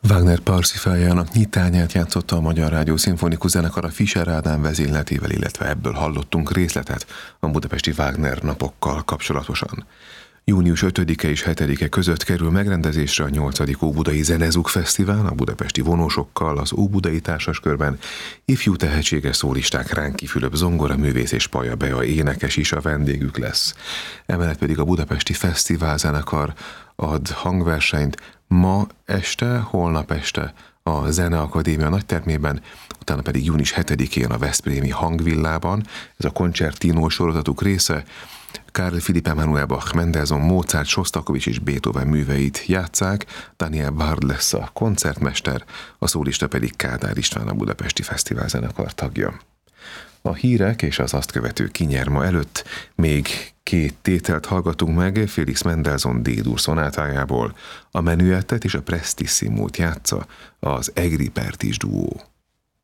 Wagner Parsifájának nyitányát játszotta a Magyar Rádió Szimfonikus Zenekar a Fischer Ádám vezényletével, illetve ebből hallottunk részletet a budapesti Wagner napokkal kapcsolatosan. Június 5-e és 7-e között kerül megrendezésre a 8. Óbudai Zenezug Fesztivál a budapesti vonósokkal, az Óbudai Társaskörben ifjú tehetséges szólisták Ránki Fülöp zongoraművész és Paja Bea énekes is a vendégük lesz. Emellett pedig a budapesti fesztiválzenekar ad hangversenyt ma este, holnap este a Zeneakadémia nagytermében, utána pedig június 7-én a veszprémi Hangvillában, ez a Concertino sorozatuk része. Carl Philipp Emanuel Bach, Mendelssohn, Mozart, Sostakovich és Beethoven műveit játsszák, Daniel Bard lesz a koncertmester, a szólista pedig Kádár István, a budapesti fesztiválzenekar tagja. A hírek és az azt követő kinyerma előtt még 2 tételt hallgatunk meg Felix Mendelssohn D-dur szonátájából. A menüettet és a Prestissimót játsza az Egri Pertis duó.